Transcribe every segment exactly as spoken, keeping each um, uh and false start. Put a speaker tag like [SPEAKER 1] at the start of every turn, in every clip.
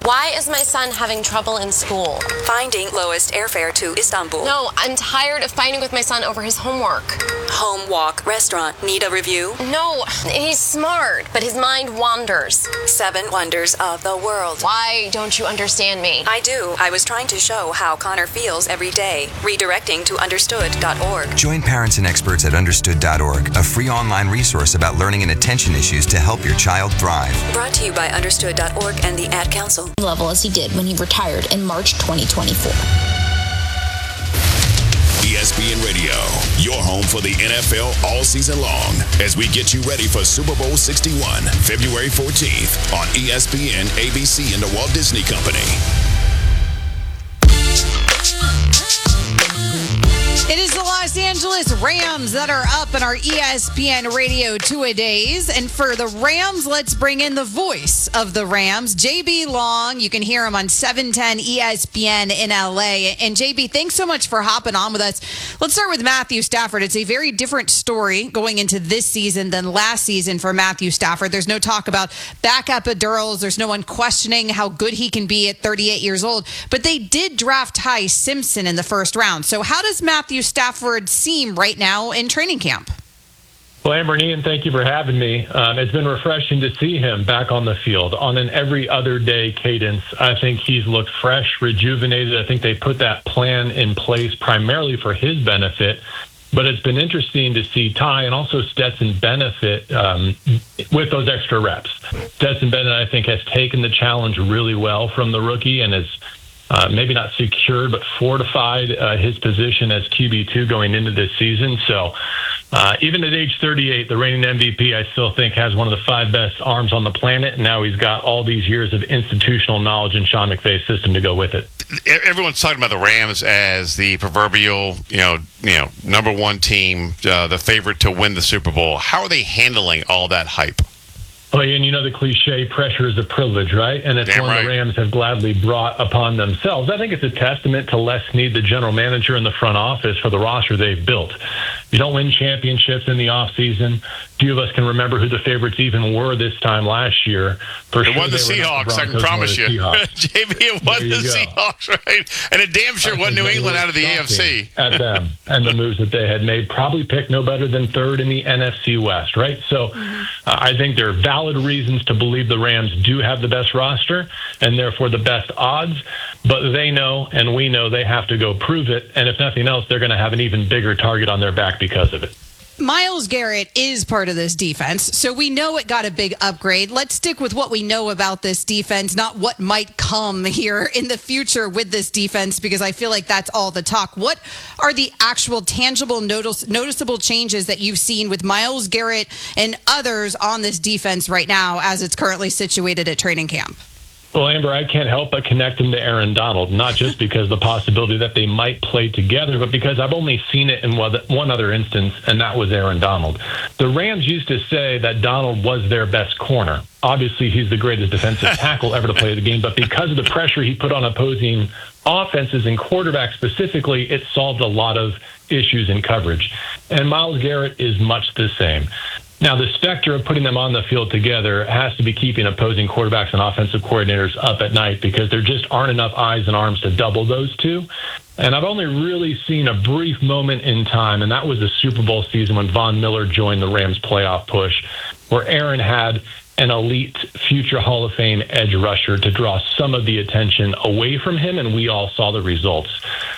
[SPEAKER 1] Why is my son having trouble in school?
[SPEAKER 2] Finding lowest airfare to Istanbul.
[SPEAKER 1] No, I'm tired of fighting with my son over his homework.
[SPEAKER 2] Home, walk, restaurant. Need a review?
[SPEAKER 1] No, he's smart, but his mind wanders.
[SPEAKER 2] Seven wonders of the world.
[SPEAKER 1] Why don't you understand me?
[SPEAKER 2] I do. I was trying to show how Connor feels every day. Redirecting to understood dot org.
[SPEAKER 3] Join parents and experts at understood dot org, a free online resource about learning and attention issues to help your child thrive.
[SPEAKER 2] Brought to you by understood dot org and the Ad Council.
[SPEAKER 4] Level as he did when he retired in March twenty twenty-four.
[SPEAKER 5] E S P N Radio, your home for the N F L all season long, as we get you ready for Super Bowl sixty-one, February fourteenth on E S P N, A B C, and the Walt Disney Company.
[SPEAKER 6] It is the Los Angeles Rams that are up in our E S P N Radio two-a-days. And for the Rams, let's bring in the voice of the Rams, J B. Long. You can hear him on seven ten E S P N in L A. And J B, thanks so much for hopping on with us. Let's start with Matthew Stafford. It's a very different story going into this season than last season for Matthew Stafford. There's no talk about back epidurals. There's no one questioning how good he can be at thirty-eight years old. But they did draft Ty Simpson in the first round. So how does Matthew Stafford seem right now in training camp?
[SPEAKER 7] Well, Amber and Ian, thank you for having me. Um, it's been refreshing to see him back on the field on an every other day cadence. I think he's looked fresh, rejuvenated. I think they put that plan in place primarily for his benefit. But it's been interesting to see Ty and also Stetson benefit um, with those extra reps. Stetson Bennett, I think, has taken the challenge really well from the rookie and has Uh, maybe not secured, but fortified uh, his position as Q B two going into this season. So uh, even at age thirty-eight, the reigning M V P, I still think, has one of the five best arms on the planet. And now he's got all these years of institutional knowledge in Sean McVay's system to go with it.
[SPEAKER 8] Everyone's talking about the Rams as the proverbial, you know, you know, number one team, uh, the favorite to win the Super Bowl. How are they handling all that hype?
[SPEAKER 7] Well, and you know the cliche, pressure is a privilege, right? And it's
[SPEAKER 8] Damn
[SPEAKER 7] one
[SPEAKER 8] right.
[SPEAKER 7] the Rams have gladly brought upon themselves. I think it's a testament to Les Snead, the general manager in the front office, for the roster they've built. You don't win championships in the offseason. Few of us can remember who the favorites even were this time last year. For
[SPEAKER 8] it
[SPEAKER 7] sure
[SPEAKER 8] won the Seahawks, I can promise you. J B, it won the
[SPEAKER 7] go.
[SPEAKER 8] Seahawks, right? And it damn sure won New England out of the A F C.
[SPEAKER 7] At them and the moves that they had made. Probably picked no better than third in the N F C West, right? So uh, I think there are valid reasons to believe the Rams do have the best roster and therefore the best odds. But they know, and we know, they have to go prove it. And if nothing else, they're going to have an even bigger target on their back because of it.
[SPEAKER 6] Myles Garrett is part of this defense, so we know it got a big upgrade. Let's stick with what we know about this defense, not what might come here in the future with this defense, because I feel like that's all the talk. What are the actual tangible, notice, noticeable changes that you've seen with Myles Garrett and others on this defense right now as it's currently situated at training camp?
[SPEAKER 7] Well, Amber, I can't help but connect him to Aaron Donald, not just because of the possibility that they might play together, but because I've only seen it in one other instance, and that was Aaron Donald. The Rams used to say that Donald was their best corner. Obviously, he's the greatest defensive tackle ever to play the game, but because of the pressure he put on opposing offenses and quarterbacks specifically, it solved a lot of issues in coverage. And Myles Garrett is much the same. Now, the specter of putting them on the field together has to be keeping opposing quarterbacks and offensive coordinators up at night because there just aren't enough eyes and arms to double those two. And I've only really seen a brief moment in time, and that was the Super Bowl season when Von Miller joined the Rams playoff push, where Aaron had an elite future Hall of Fame edge rusher to draw some of the attention away from him, and we all saw the results.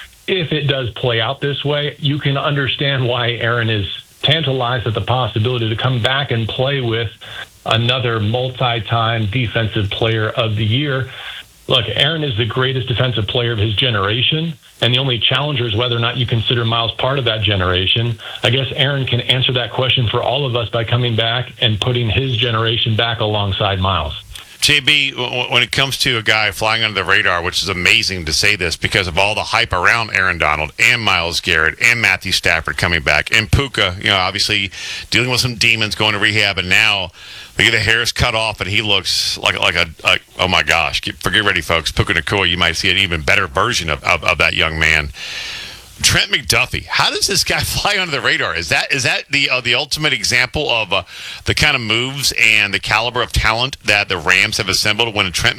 [SPEAKER 7] If it does play out this way, you can understand why Aaron is tantalized at the possibility to come back and play with another multi-time defensive player of the year. Look, Aaron is the greatest defensive player of his generation, and the only challenger is whether or not you consider Myles part of that generation. I guess Aaron can answer that question for all of us by coming back and putting his generation back alongside Myles.
[SPEAKER 8] J B, when it comes to a guy flying under the radar, which is amazing to say this because of all the hype around Aaron Donald and Myles Garrett and Matthew Stafford coming back, and Puka, you know, obviously dealing with some demons, going to rehab, and now they get the hairs cut off, and he looks like like a like, oh my gosh, get, get ready, folks. Puka Nacua, you might see an even better version of, of, of that young man. Trent McDuffie, how does this guy fly under the radar? Is that is that the uh, the ultimate example of uh, the kind of moves and the caliber of talent that the Rams have assembled when Trent